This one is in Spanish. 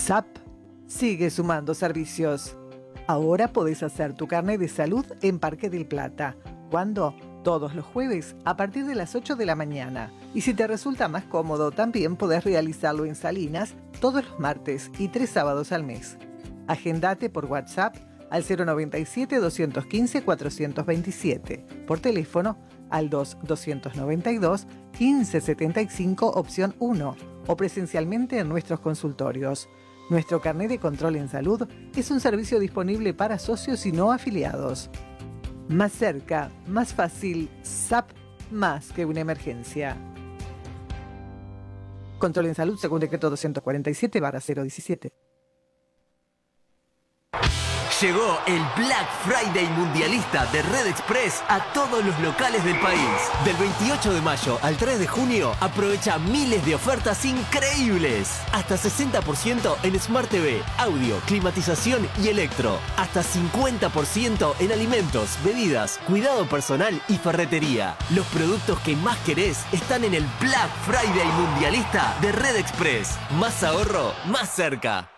SAP sigue sumando servicios. Ahora podés hacer tu carnet de salud en Parque del Plata. ¿Cuándo? Todos los jueves a partir de las 8 de la mañana. Y si te resulta más cómodo, también podés realizarlo en Salinas todos los martes y 3 sábados al mes. Agendate por WhatsApp al 097-215-427. Por teléfono al 2-292-1575 opción 1 o presencialmente en nuestros consultorios. Nuestro carnet de control en salud es un servicio disponible para socios y no afiliados. Más cerca, más fácil, SAP más que una emergencia. Control en salud según decreto 247/017. Llegó el Black Friday mundialista de Red Express a todos los locales del país. Del 28 de mayo al 3 de junio, aprovecha miles de ofertas increíbles. Hasta 60% en Smart TV, audio, climatización y electro. Hasta 50% en alimentos, bebidas, cuidado personal y ferretería. Los productos que más querés están en el Black Friday mundialista de Red Express. Más ahorro, más cerca.